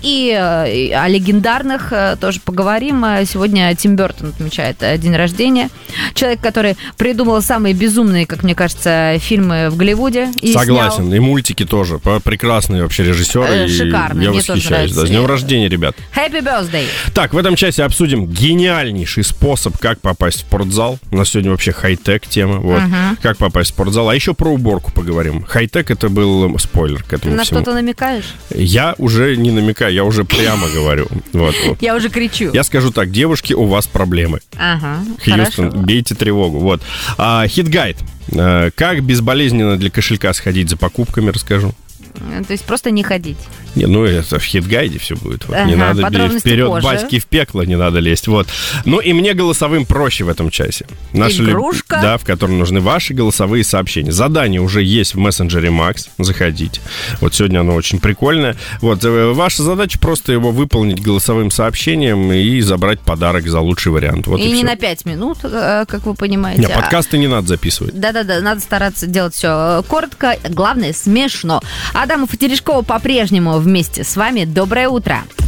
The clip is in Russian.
и о легендарных тоже поговорим. Сегодня Тим Бёртон отмечает день рождения. Человек, который придумал самые безумные, как мне кажется, фильмы в Голливуде. И согласен. снял... И мультики тоже. Прекрасные вообще режиссеры. Шикарные. Я восхищаюсь. Да, с днем рождения, ребят. Happy birthday. Так, в этом часе обсудим гениальнейший способ, как попасть в спортзал. У нас сегодня вообще хай-тек тема. Вот. Как попасть в спортзал. А еще про уборку поговорим. Хай-тек — это был спойлер к этому Ты на всему. что-то намекаешь? Я уже не намекаю, я уже прямо говорю. Вот. Я уже кричу. Я скажу так, девушки, у вас проблемы. Ага, Хьюстон, хорошо. бейте тревогу. Вот. Хит-гайд. Как безболезненно для кошелька сходить за покупками, расскажу. То есть просто не ходить. Не, ну это в хит-гайде все будет. Вот. Не надо вперед, позже. батьки в пекло не надо лезть. Вот. Ну и мне голосовым проще в этом часе. Игрушка. Да, в котором нужны ваши голосовые сообщения. Задание уже есть в мессенджере Макс. Заходите. Вот сегодня оно очень прикольное. Вот. Ваша задача просто его выполнить голосовым сообщением и забрать подарок за лучший вариант. Вот и не все. на 5 минут, как вы понимаете. Нет, подкасты не надо записывать. Да-да-да, надо стараться делать все коротко, главное, смешно. Адамов и Терешкова по-прежнему вместе с вами. Доброе утро.